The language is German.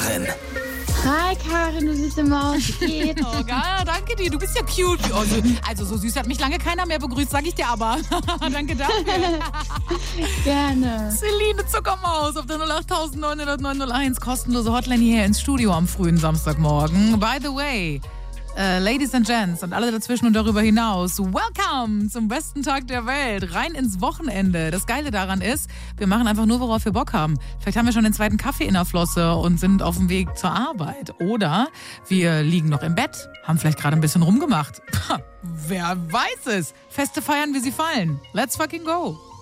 Maren. Hi Karin, du süße Maus, wie geht's? Oh, geil, danke dir, du bist ja cute. Also so süß hat mich lange keiner mehr begrüßt, sag ich dir aber. Danke dafür. Gerne. Celine Zuckermaus auf der 08900 kostenlose Hotline hier ins Studio am frühen Samstagmorgen. By the way, Ladies and Gents und alle dazwischen und darüber hinaus, welcome zum besten Tag der Welt, rein ins Wochenende. Das Geile daran ist, wir machen einfach nur, worauf wir Bock haben. Vielleicht haben wir schon den zweiten Kaffee in der Flosse und sind auf dem Weg zur Arbeit. Oder wir liegen noch im Bett, haben vielleicht gerade ein bisschen rumgemacht. Wer weiß es? Feste feiern, wie sie fallen. Let's fucking go.